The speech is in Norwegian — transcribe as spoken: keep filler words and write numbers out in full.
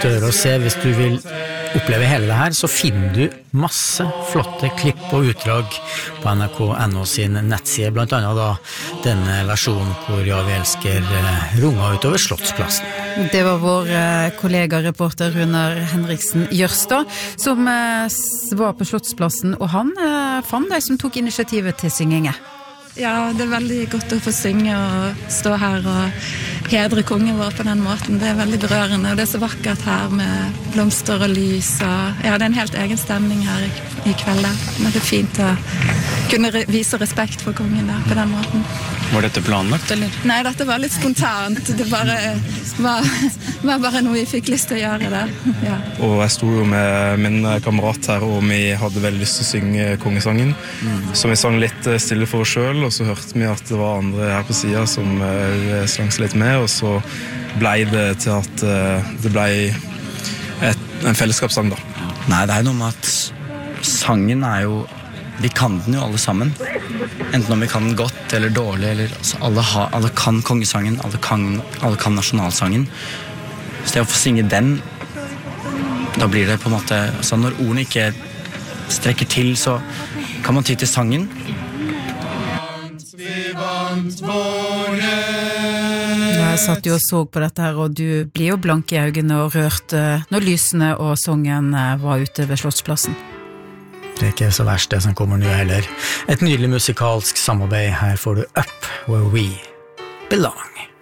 støre og se. Hvis du vil oppleve hele det her, så finner du masse flotte klipp og utdrag på N R K punktum N O sin nettside, blant annet da denne versjonen hvor Ja, vi elsker runga utover Slottsplassen. Det var vår kollega reporter Runar Henriksen Jørstad som var på Slottsplassen, og han fant de som tok initiativet til syngingen. Ja, det er veldig godt å få synge og stå her og hedre kongen vår på den måten. Det er veldig berørende, og det er så vakkert her med blomster og lys. Og, ja, det er en helt egen stemning her i, i kveld. Men det er fint å kunne re- vise respekt for kongen der på den måten. Var dette planlagt, eller? Nei, dette var litt spontant. Det bare, var, var bare noe vi fikk lyst til å gjøre det. Ja. Og jeg sto jo med min kamerat her, og vi hadde veldig lyst til å synge kongesangen. Mm. Så vi sang litt stille for oss selv, og så hørte vi at det var andre her på siden som uh, sang seg litt med, og så ble det til at uh, det ble et, en fellesskapssang da. Nei, det er noe med at sangen er jo, vi kan den jo alle sammen. Enten om vi kan den godt eller dårlig, eller, altså, alle, ha, alle kan kongesangen, alle kan, alle kan nasjonalsangen. Så det å få synge den, da blir det på en måte, altså når ordene ikke strekker til, så kan man ty til sangen. Jeg satt jo og så på dette her, og du blir jo blank i øynene og rørt når lysene og sangen var ute ved Slottsplassen. Det er ikke så verst det som kommer nå heller. Et nydelig musikalsk samarbeid. Her får du Up Where We Belong.